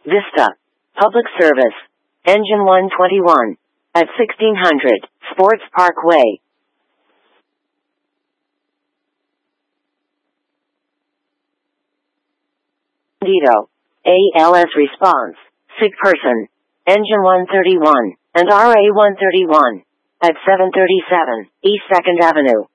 Vista. Public service. Engine 121. At 1600, Sports Parkway. Dito. ALS response. Sick person. Engine 131, and RA 131. At 737, East 2nd Avenue.